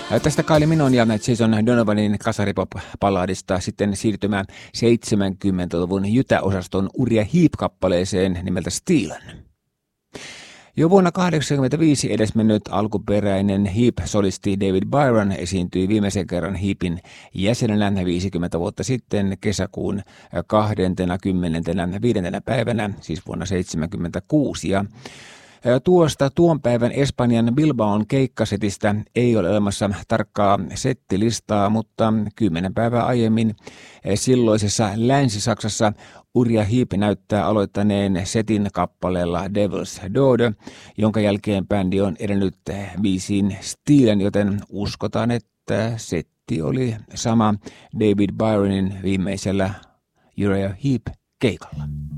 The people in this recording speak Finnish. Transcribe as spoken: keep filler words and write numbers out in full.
Tästä Kylie Minogue ja Jason Donovanin kasaripop-palladista sitten siirtymään seitsemänkymmentäluvun Utah-osaston Uriah Heep-kappaleeseen nimeltä Stealin. Jo vuonna tuhatyhdeksänsataakahdeksankymmentäviisi edesmennyt alkuperäinen Heep-solisti David Byron esiintyi viimeisen kerran Heepin jäsenenä viisikymmentä vuotta sitten kesäkuun kaksikymmentäviisi päivänä, siis vuonna seitsemänkymmentäkuusi. Ja tuosta tuon päivän Espanjan Bilbaon keikkasetistä ei ole olemassa tarkkaa settilistaa, mutta kymmenen päivää aiemmin silloisessa Länsi-Saksassa Uriah Heep näyttää aloittaneen setin kappaleella Devil's Daughter, jonka jälkeen bändi on edennyt biisiin Stealin, joten uskotaan, että setti oli sama David Byronin viimeisellä Uriah Heep keikalla.